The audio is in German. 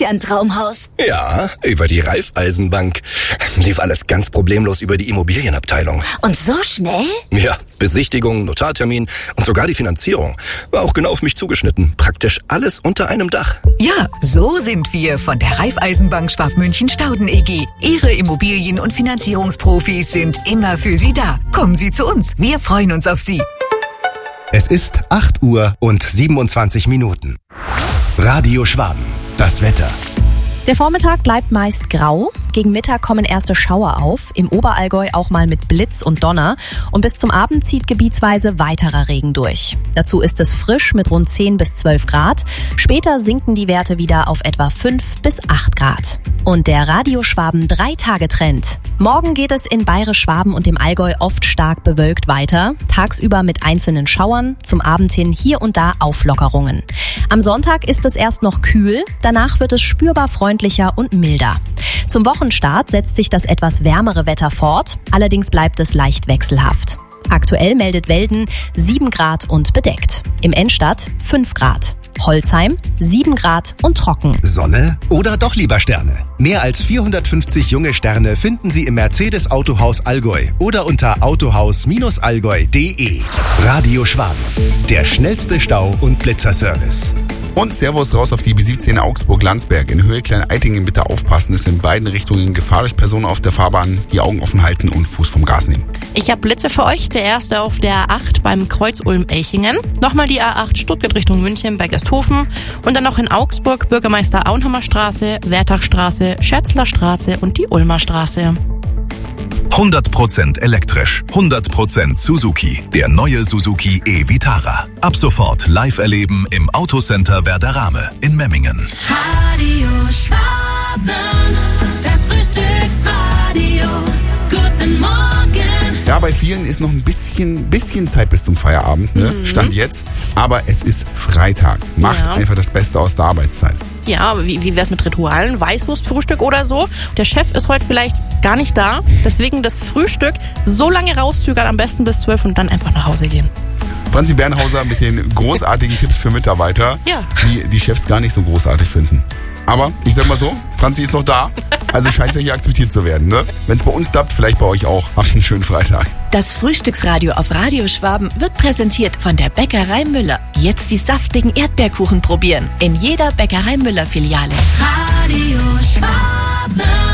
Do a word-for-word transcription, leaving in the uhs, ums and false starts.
ja ein Traumhaus. Ja, über die Raiffeisenbank. Lief alles ganz problemlos über die Immobilienabteilung. Und so schnell? Ja, Besichtigung, Notartermin und sogar die Finanzierung. War auch genau auf mich zugeschnitten. Praktisch alles unter einem Dach. Ja, so sind wir von der Raiffeisenbank Schwabmünchen-Stauden E G. Ihre Immobilien- und Finanzierungsprofis sind immer für Sie da. Kommen Sie zu uns. Wir freuen uns auf Sie. Es ist acht Uhr und siebenundzwanzig Minuten. Radio Schwaben. Das Wetter. Der Vormittag bleibt meist grau. Gegen Mittag kommen erste Schauer auf. Im Oberallgäu auch mal mit Blitz und Donner. Und bis zum Abend zieht gebietsweise weiterer Regen durch. Dazu ist es frisch mit rund zehn bis zwölf Grad. Später sinken die Werte wieder auf etwa fünf bis acht Grad. Und der Radio Schwaben drei Tage Trend. Morgen geht es in Bayerisch-Schwaben und dem Allgäu oft stark bewölkt weiter. Tagsüber mit einzelnen Schauern, zum Abend hin hier und da Auflockerungen. Am Sonntag ist es erst noch kühl. Danach wird es spürbar freundlicher und milder. Zum Wochenstart setzt sich das etwas wärmere Wetter fort, allerdings bleibt es leicht wechselhaft. Aktuell meldet Welden sieben Grad und bedeckt. Im Endstadt fünf Grad. Holzheim sieben Grad und trocken. Sonne oder doch lieber Sterne? Mehr als vierhundertfünfzig junge Sterne finden Sie im Mercedes Autohaus Allgäu oder unter autohaus allgäu punkt de. Radio Schwaben, der schnellste Stau- und Blitzerservice. Und Servus raus auf die B siebzehn Augsburg-Landsberg. In Höhe Klein-Eitingen bitte aufpassen. Es ist in beiden Richtungen Gefahr durch Personen auf der Fahrbahn. Die Augen offen halten und Fuß vom Gas nehmen. Ich habe Blitze für euch. Der erste auf der A acht beim Kreuz Ulm-Elchingen. Nochmal die A acht Stuttgart Richtung München bei Gasthofen. Und dann noch in Augsburg Bürgermeister Auenhammer Straße, Wertachstraße, Scherzler Straße und die Ulmer Straße. hundert Prozent elektrisch, hundert Prozent Suzuki. Der neue Suzuki e-Vitara. Ab sofort live erleben im Autocenter Werderame in Memmingen. Radio Schwaben, das Frühstücksradio. Guten Morgen. Ja, bei vielen ist noch ein bisschen, bisschen Zeit bis zum Feierabend, ne? Mhm. Stand jetzt. Aber es ist Freitag. Macht Ja. einfach das Beste aus der Arbeitszeit. Ja, aber wie, wie wär's mit Ritualen? Weißwurstfrühstück oder so? Der Chef ist heute vielleicht gar nicht da. Deswegen das Frühstück so lange rauszögern, am besten bis zwölf und dann einfach nach Hause gehen. Franzi Bernhauser mit den großartigen Tipps für Mitarbeiter, Ja. die die Chefs gar nicht so großartig finden. Aber ich sag mal so, Franzi ist noch da, also scheint es ja hier akzeptiert zu werden. Ne? Wenn es bei uns klappt, vielleicht bei euch auch. Habt einen schönen Freitag. Das Frühstücksradio auf Radio Schwaben wird präsentiert von der Bäckerei Müller. Jetzt die saftigen Erdbeerkuchen probieren. In jeder Bäckerei Müller Filiale. Radio Schwaben.